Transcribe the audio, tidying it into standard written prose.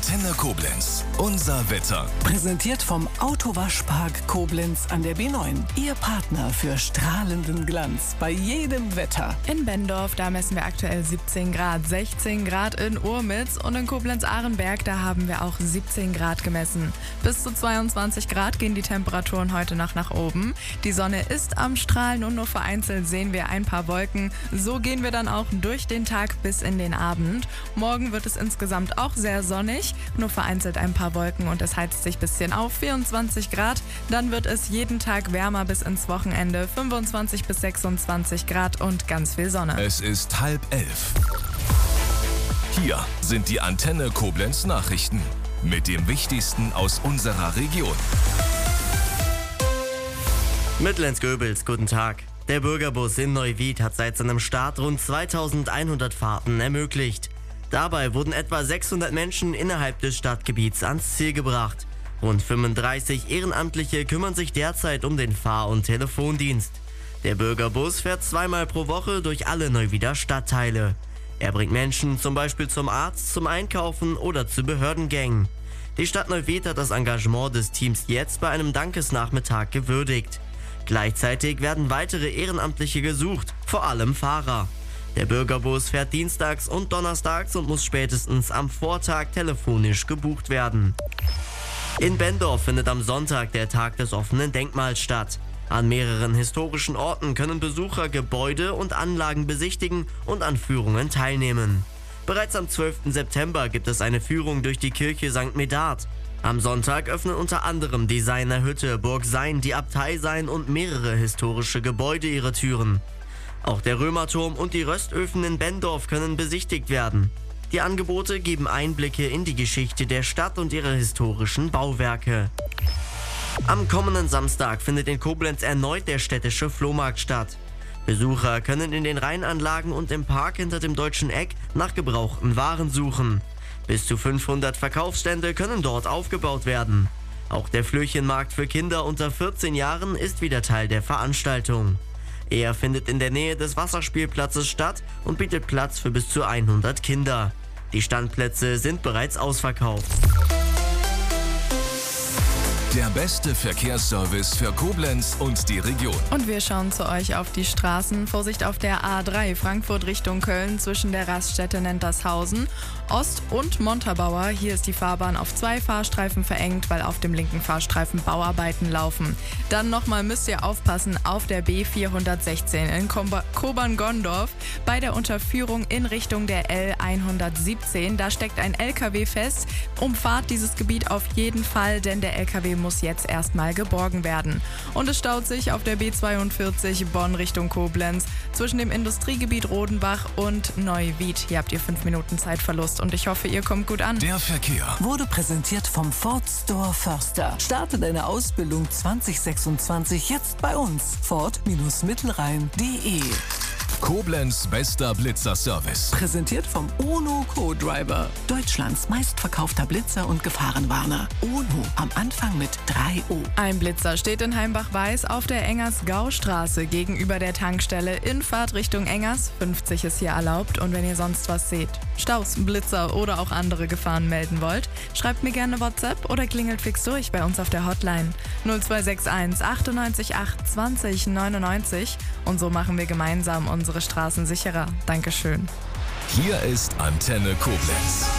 Antenne Koblenz. Unser Wetter. Präsentiert vom Autowaschpark Koblenz an der B9. Ihr Partner für strahlenden Glanz bei jedem Wetter. In Benndorf, da messen wir aktuell 17 Grad, 16 Grad in Urmitz und in Koblenz-Ahrenberg, da haben wir auch 17 Grad gemessen. Bis zu 22 Grad gehen die Temperaturen heute Nacht nach oben. Die Sonne ist am Strahlen und nur vereinzelt sehen wir ein paar Wolken. So gehen wir dann auch durch den Tag bis in den Abend. Morgen wird es insgesamt auch sehr sonnig, nur vereinzelt ein paar Wolken und es heizt sich ein bisschen auf, 24 Grad. Dann wird es jeden Tag wärmer bis ins Wochenende, 25 bis 26 Grad und ganz viel Sonne. Es ist 10:30. Hier sind die Antenne Koblenz Nachrichten mit dem Wichtigsten aus unserer Region. Mit Lenz Goebels, guten Tag. Der Bürgerbus in Neuwied hat seit seinem Start rund 2100 Fahrten ermöglicht. Dabei wurden etwa 600 Menschen innerhalb des Stadtgebiets ans Ziel gebracht. Rund 35 Ehrenamtliche kümmern sich derzeit um den Fahr- und Telefondienst. Der Bürgerbus fährt zweimal pro Woche durch alle Neuwieder Stadtteile. Er bringt Menschen zum Beispiel zum Arzt, zum Einkaufen oder zu Behördengängen. Die Stadt Neuwied hat das Engagement des Teams jetzt bei einem Dankesnachmittag gewürdigt. Gleichzeitig werden weitere Ehrenamtliche gesucht, vor allem Fahrer. Der Bürgerbus fährt dienstags und donnerstags und muss spätestens am Vortag telefonisch gebucht werden. In Benndorf findet am Sonntag der Tag des offenen Denkmals statt. An mehreren historischen Orten können Besucher Gebäude und Anlagen besichtigen und an Führungen teilnehmen. Bereits am 12. September gibt es eine Führung durch die Kirche St. Medard. Am Sonntag öffnen unter anderem die Seiner Hütte, Burg Sein, die Abtei Sein und mehrere historische Gebäude ihre Türen. Auch der Römerturm und die Röstöfen in Benndorf können besichtigt werden. Die Angebote geben Einblicke in die Geschichte der Stadt und ihre historischen Bauwerke. Am kommenden Samstag findet in Koblenz erneut der städtische Flohmarkt statt. Besucher können in den Rheinanlagen und im Park hinter dem Deutschen Eck nach gebrauchten Waren suchen. Bis zu 500 Verkaufsstände können dort aufgebaut werden. Auch der Flöchenmarkt für Kinder unter 14 Jahren ist wieder Teil der Veranstaltung. Er findet in der Nähe des Wasserspielplatzes statt und bietet Platz für bis zu 100 Kinder. Die Standplätze sind bereits ausverkauft. Der beste Verkehrsservice für Koblenz und die Region. Und wir schauen zu euch auf die Straßen. Vorsicht auf der A3 Frankfurt Richtung Köln zwischen der Raststätte Nentershausen, Ost- und Montabaur. Hier ist die Fahrbahn auf 2 Fahrstreifen verengt, weil auf dem linken Fahrstreifen Bauarbeiten laufen. Dann nochmal müsst ihr aufpassen auf der B416 in Kobern-Gondorf bei der Unterführung in Richtung der L117. Da steckt ein LKW fest. Umfahrt dieses Gebiet auf jeden Fall, denn der LKW muss jetzt erstmal geborgen werden. Und es staut sich auf der B42 Bonn Richtung Koblenz zwischen dem Industriegebiet Rodenbach und Neuwied. Hier habt ihr 5 Minuten Zeitverlust und ich hoffe, ihr kommt gut an. Der Verkehr Wurde präsentiert vom Ford Store Förster. Starte deine Ausbildung 2026 jetzt bei uns. Ford-Mittelrhein.de. Koblenz bester Blitzer-Service. Präsentiert vom UNO Co-Driver. Deutschlands meistverkaufter Blitzer und Gefahrenwarner. UNO am Anfang mit 3 O. Ein Blitzer steht in Heimbach-Weiß auf der Engers-Gau-Straße gegenüber der Tankstelle in Fahrtrichtung Engers. 50 ist hier erlaubt und wenn ihr sonst was seht, Staus, Blitzer oder auch andere Gefahren melden wollt, schreibt mir gerne WhatsApp oder klingelt fix durch bei uns auf der Hotline 0261 98 8 20 99 und so machen wir gemeinsam unsere Straßen sicherer. Dankeschön. Hier ist Antenne Koblenz.